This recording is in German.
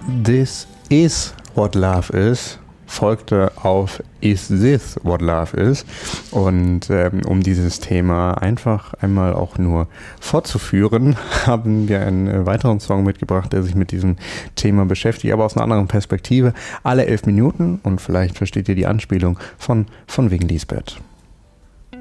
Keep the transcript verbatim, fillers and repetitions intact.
This Is What Love Is folgte auf Is This What Love Is? Und ähm, um dieses Thema einfach einmal auch nur fortzuführen, haben wir einen weiteren Song mitgebracht, der sich mit diesem Thema beschäftigt, aber aus einer anderen Perspektive. Alle elf Minuten, und vielleicht versteht ihr die Anspielung, von, von wegen Lisbeth.